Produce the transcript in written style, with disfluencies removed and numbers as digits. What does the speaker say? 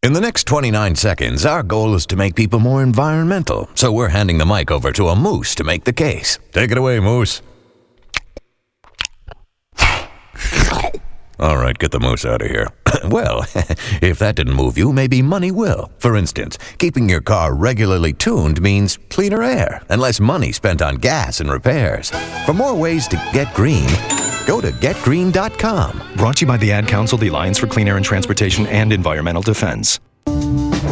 In the next 29 seconds, our goal is to make people more environmental, so we're handing the mic over to a moose to make the case. Take it away, Moose. All right, get the moose out of here. Well, if that didn't move you, maybe money will. For instance, keeping your car regularly tuned means cleaner air and less money spent on gas and repairs. For more ways to get green, go to getgreen.com. Brought to you by the Ad Council, the Alliance for Clean Air and Transportation, and Environmental Defense.